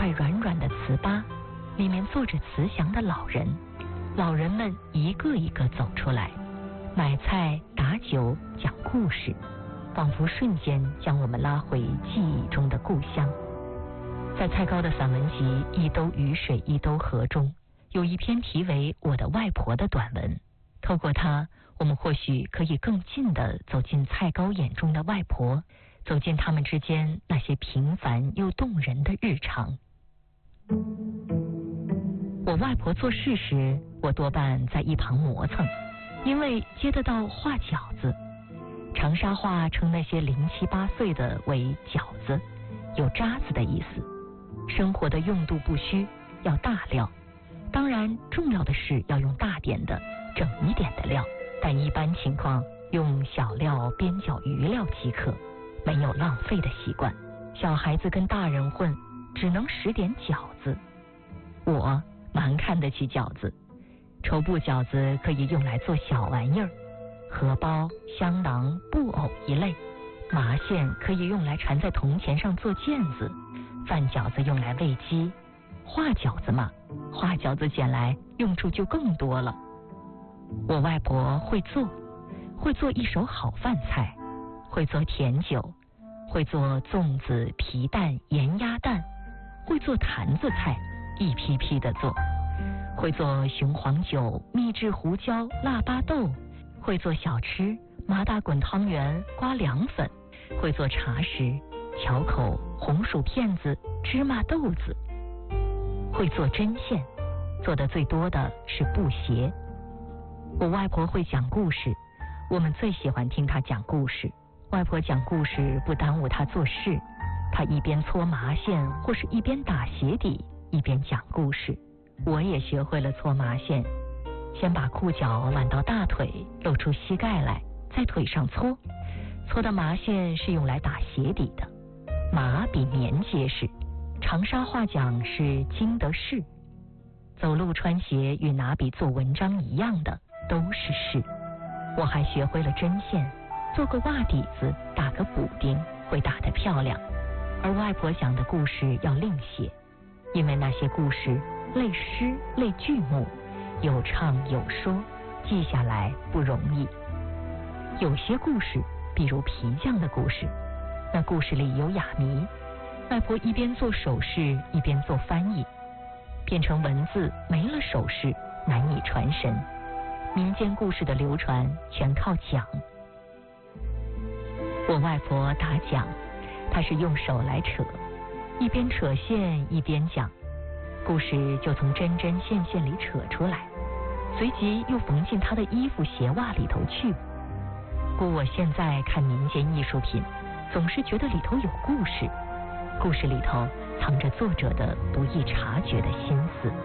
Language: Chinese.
块软软的瓷吧，里面坐着慈祥的老人，老人们一个一个走出来，买菜、打酒、讲故事，仿佛瞬间将我们拉回记忆中的故乡。在蔡高的散文集《一兜雨水一兜河》中，有一篇题为《我的外婆》的短文，透过它，我们或许可以更近地走进蔡高眼中的外婆，走进他们之间那些平凡又动人的日常。我外婆做事时，我多半在一旁磨蹭，因为接得到画饺子。长沙话称那些0、7、8岁的为饺子，有渣子的意思。生活的用度不虚，要大料，当然重要的是要用大点的、整一点的料，但一般情况用小料边角余料即可，没有浪费的习惯。小孩子跟大人混，只能使点饺子。我蛮看得起饺子，绸布饺子可以用来做小玩意儿，荷包、香囊、布偶一类，麻线可以用来缠在铜钱上做毽子，饭饺子用来喂鸡，画饺子嘛，画饺子捡来用处就更多了。我外婆会做一手好饭菜，会做甜酒，会做粽子、皮蛋、盐鸭蛋，会做坛子菜，一批批的做，会做雄黄酒、秘制胡椒、腊八豆，会做小吃、麻大滚汤圆、瓜凉粉，会做茶食、巧口、红薯片子、芝麻豆子，会做针线，做的最多的是布鞋。我外婆会讲故事，我们最喜欢听她讲故事。外婆讲故事不耽误她做事，她一边搓麻线或是一边打鞋底，一边讲故事。我也学会了搓麻线，先把裤脚挽到大腿，露出膝盖来，在腿上搓。搓的麻线是用来打鞋底的，麻比棉结实，长沙话讲是经得事。走路穿鞋与拿笔做文章一样的，都是事。我还学会了针线，做个袜底子，打个补丁，会打得漂亮。而外婆讲的故事要另写，因为那些故事类诗类剧目，有唱有说，记下来不容易。有些故事，比如皮匠的故事，那故事里有哑谜，外婆一边做手势一边做翻译，变成文字没了手势难以传神。民间故事的流传全靠讲。我外婆打讲，她是用手来扯，一边扯线一边讲，故事就从针针线线里扯出来，随即又缝进她的衣服鞋袜里头去。故我现在看民间艺术品，总是觉得里头有故事，故事里头藏着作者的不易察觉的心思。